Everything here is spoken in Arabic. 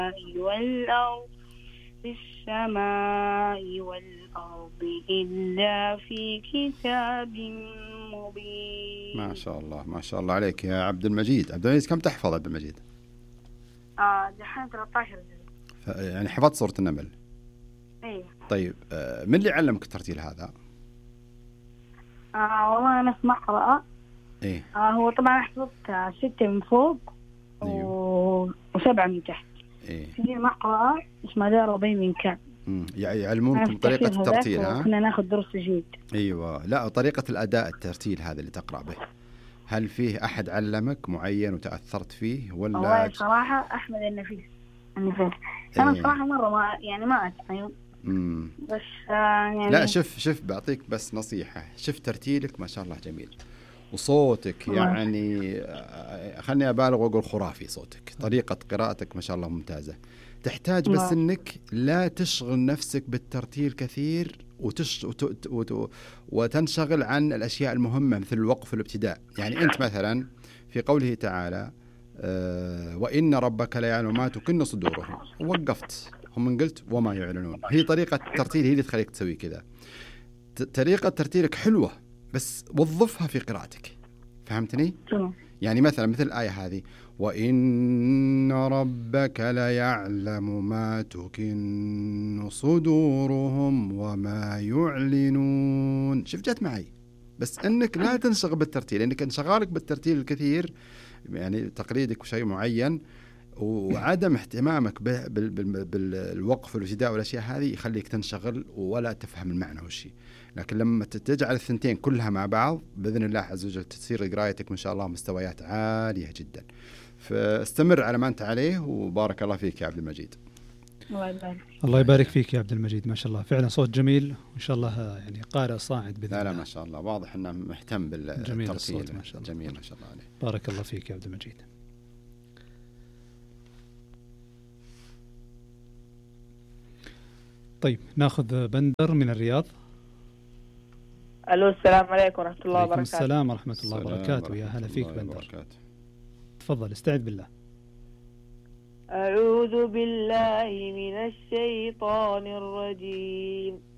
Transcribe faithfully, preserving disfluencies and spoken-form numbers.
والأرض في السماء والأرض إلا في كتاب مبين. ما شاء الله ما شاء الله عليك يا عبد المجيد. عبد المجيد كم تحفظ عبد المجيد؟ آه دحين ثلاثة عشر جزء. يعني حفظت سورة النمل؟ ايه. طيب آه من اللي علمك الترتيل هذا؟ آه والله أنا اسمع قراءة. ايه. آه هو طبعا حفظت ستة من فوق. أيوه. و... وسبعة من تحت. ايه. في مقرأة اسمها دار ربي من كعب. امم يعلمونكم طريقة الترتيل ها؟ كنا ناخذ دروس تجويد. ايوه. لا طريقة الأداء الترتيل هذا اللي تقرأ به، هل فيه أحد علمك معين وتأثرت فيه ولا؟ والله صراحة أحمد النفيس النفيس. أنا إيه. صراحة مرة ما يعني ما أتقن. امم بس آه يعني لا شوف شوف بعطيك بس نصيحة، شوف ترتيلك ما شاء الله جميل، وصوتك يعني آه، خلني أبالغ وأقول خرافي صوتك، طريقة قراءتك ما شاء الله ممتازة. تحتاج بس نعم. إنك لا تشغل نفسك بالترتيل كثير وتش وت... وت... وتنشغل عن الأشياء المهمة مثل الوقف والابتداء. يعني أنت مثلا في قوله تعالى آه وإن ربك ليعلم ما تكن صدورهم، وقفت هم من قلت وما يعلنون. هي طريقة الترتيل هي اللي تخليك تسوي كذا. ت... طريقة ترتيلك حلوة بس وظفها في قراءتك، فهمتني؟ نعم. يعني مثلا مثل الآية هذه وإن ربك ليعلم ما تكن صدورهم وما يعلنون. شوف جت معي، بس أنك لا تنشغل بالترتيل، لأنك انشغالك بالترتيل الكثير يعني تقليدك وشيء معين وعدم اهتمامك بالوقف والابتداء والأشياء هذه يخليك تنشغل ولا تفهم المعنى والشيء. لكن لما تجعل الثنتين كلها مع بعض بإذن الله عز وجل تصير قرايتك ما شاء الله مستويات عالية جدا. فاستمر على ما أنت عليه وبارك الله فيك يا عبد المجيد. الله يبارك. الله يبارك فيك يا عبد المجيد، ما شاء الله فعلا صوت جميل وإن شاء الله يعني قارئ صاعد بإذن الله. لا لا ما شاء الله واضح أنه مهتم بالترتيل. جميل الصوت ما شاء الله. جميل ما شاء الله عليه. بارك الله فيك يا عبد المجيد. طيب ناخذ بندر من الرياض. الو السلام عليكم ورحمه الله وبركاته. وبركاته. السلام ورحمه الله وبركاته. يا هلا فيك بندر، تفضل استعذ بالله. اعوذ بالله من الشيطان الرجيم.